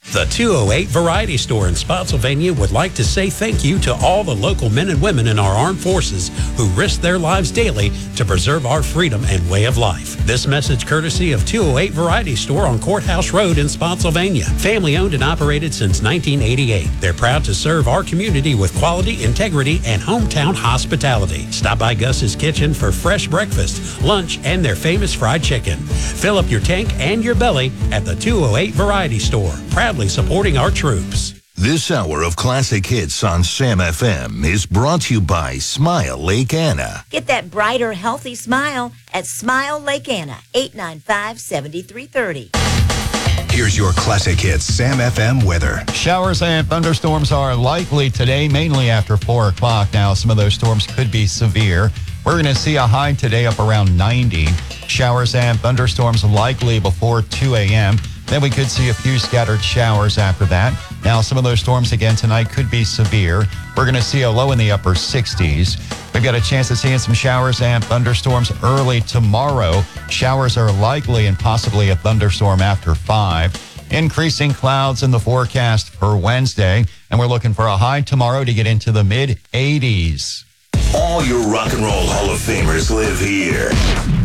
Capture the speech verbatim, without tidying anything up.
The two oh eight Variety Store in Spotsylvania would like to say thank you to all the local men and women in our armed forces who risk their lives daily to preserve our freedom and way of life. This message courtesy of two oh eight Variety Store on Courthouse Road in Spotsylvania. Family owned and operated since nineteen eighty-eight. They're proud to serve our community with quality, integrity, and hometown hospitality. Stop by Gus's Kitchen for fresh breakfast, lunch, and their famous fried chicken. Fill up your tank and your belly at the two oh eight Variety Store. Proudly supporting our troops. This hour of classic hits on Sam F M is brought to you by Smile Lake Anna. Get that brighter, healthy smile at Smile Lake Anna, eight nine five, seven three three zero. Here's your classic hits Sam F M weather. Showers and thunderstorms are likely today, mainly after four o'clock. Now, some of those storms could be severe. We're going to see a high today up around ninety. Showers and thunderstorms likely before two a.m. Then we could see a few scattered showers after that. Now, some of those storms again tonight could be severe. We're going to see a low in the upper sixties. We've got a chance of seeing some showers and thunderstorms early tomorrow. Showers are likely and possibly a thunderstorm after five. Increasing clouds in the forecast for Wednesday. And we're looking for a high tomorrow to get into the mid eighties. All your rock and roll Hall of Famers live here.